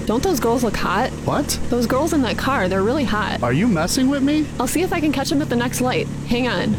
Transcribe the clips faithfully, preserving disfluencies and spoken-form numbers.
Don't those girls look hot? What? Those girls in that car, they're really hot. Are you messing with me? I'll see if I can catch them at the next light. Hang on.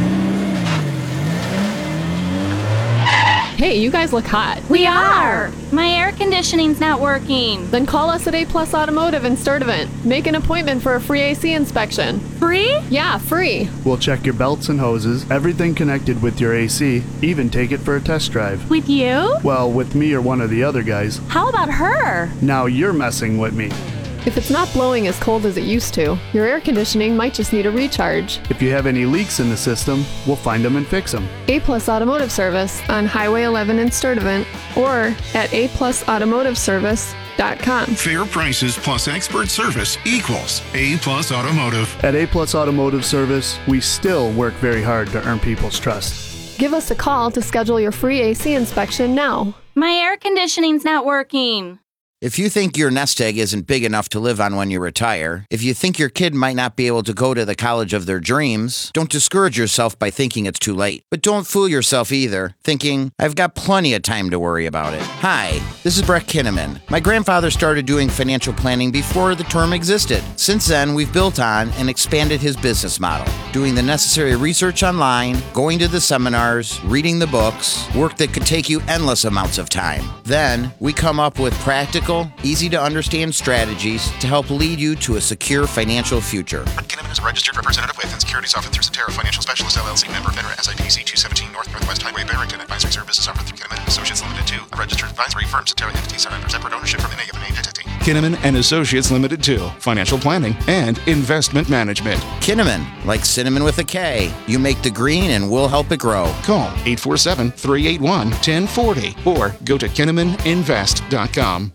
Hey, you guys look hot. We are! My air conditioning's not working. Then call us at A Plus Automotive in Sturtevant. Make an appointment for a free A C inspection. Free? Yeah, free. We'll check your belts and hoses, everything connected with your A C, even take it for a test drive. With you? Well, with me or one of the other guys. How about her? Now you're messing with me. If it's not blowing as cold as it used to, your air conditioning might just need a recharge. If you have any leaks in the system, we'll find them and fix them. A Plus Automotive Service on Highway eleven in Sturtevant or at a plus automotive service dot com. Fair prices plus expert service equals A Plus Automotive. At A Plus Automotive Service, we still work very hard to earn people's trust. Give us a call to schedule your free A C inspection now. My air conditioning's not working. If you think your nest egg isn't big enough to live on when you retire, if you think your kid might not be able to go to the college of their dreams, don't discourage yourself by thinking it's too late. But don't fool yourself either, thinking, I've got plenty of time to worry about it. Hi, this is Brett Kinnaman. My grandfather started doing financial planning before the term existed. Since then, we've built on and expanded his business model, doing the necessary research online, going to the seminars, reading the books, work that could take you endless amounts of time. Then, we come up with practical, easy-to-understand strategies to help lead you to a secure financial future. Brett Kinnaman is a registered representative with and securities offered through Cetera Financial Specialist, L L C, member FINRA, S I P C two seventeen North Northwest Highway, Barrington. Advisory services offered through Kinnaman and Associates Limited two, a registered advisory firm. Cetera entities are under separate ownership from any of the named entity. Kinnaman and Associates Limited two, financial planning and investment management. Kinnaman, like cinnamon with a K. You make the green and we'll help it grow. Call eight four seven, three eight one, one zero four zero or go to kinnaman invest dot com.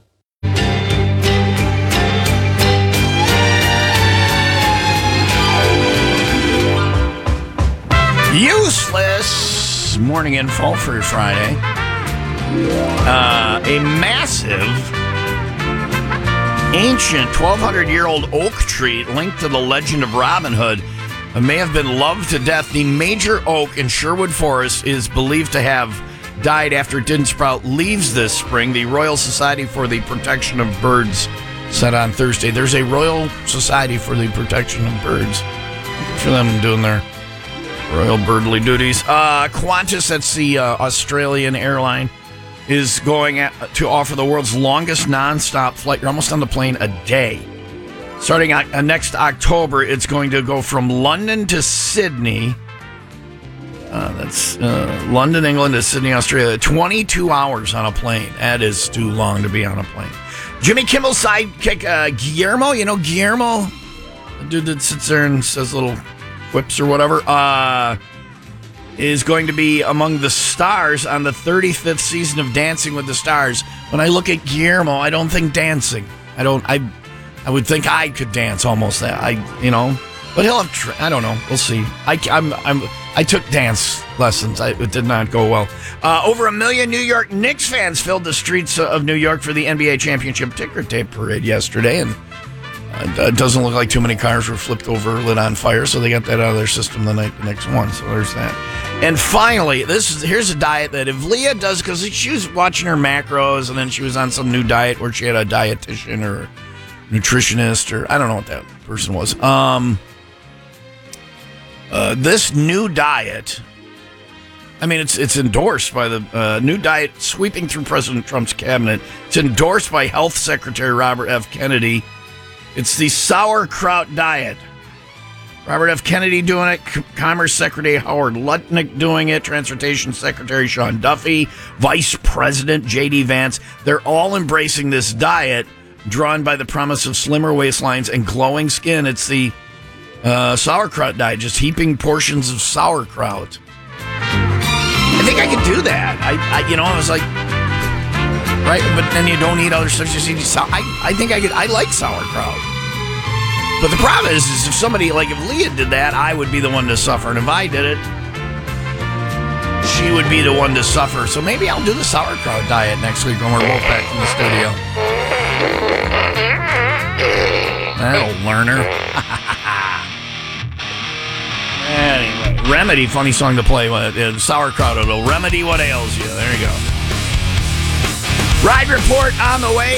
Useless morning info for your Friday. Uh, a massive, ancient twelve hundred year old oak tree linked to the legend of Robin Hood may have been loved to death. The major oak in Sherwood Forest is believed to have died after it didn't sprout leaves this spring. The Royal Society for the Protection of Birds said on Thursday. There's a Royal Society for the Protection of Birds. Good for them doing their royal birdly duties. Uh, Qantas, that's the uh, Australian airline, is going at, to offer the world's longest nonstop flight. You're almost on the plane a day. Starting uh, next October, it's going to go from London to Sydney. Uh, that's uh, London, England to Sydney, Australia. twenty-two hours on a plane. That is too long to be on a plane. Jimmy Kimmel's sidekick, uh, Guillermo, you know Guillermo? The dude that sits there and says little whips or whatever, uh, is going to be among the stars on the thirty-fifth season of Dancing with the Stars. When I look at Guillermo, I don't think dancing. I don't, I I would think I could dance almost that, I, you know, but he'll have, tra- I don't know, we'll see. I, I'm, I'm, I took dance lessons. I, it did not go well. Uh, over a million New York Knicks fans filled the streets of New York for the N B A championship ticker tape parade yesterday, and it doesn't look like too many cars were flipped over, lit on fire, so they got that out of their system the night the next one. So there's that. And finally, this is here's a diet that if Leah does, because she was watching her macros, and then she was on some new diet where she had a dietitian or a nutritionist, or I don't know what that person was. Um, uh, this new diet, I mean, it's it's endorsed by the uh, new diet sweeping through President Trump's cabinet. It's endorsed by Health Secretary Robert F. Kennedy. It's the sauerkraut diet. Robert F. Kennedy doing it, C- Commerce Secretary Howard Lutnick doing it, Transportation Secretary Sean Duffy, Vice President J D. Vance. They're all embracing this diet drawn by the promise of slimmer waistlines and glowing skin. It's the uh, sauerkraut diet, just heaping portions of sauerkraut. I think I could do that. I, I you know, I was like, right, but then you don't eat other stuff. You eat sau- I, I think I could. I like sauerkraut. But the problem is, is if somebody, like if Leah did that, I would be the one to suffer. And if I did it, she would be the one to suffer. So maybe I'll do the sauerkraut diet next week when we're both back in the studio. That'll learn her. Anyway, Remedy, funny song to play with. Uh, sauerkraut, it'll remedy what ails you. There you go. Ride report on the way.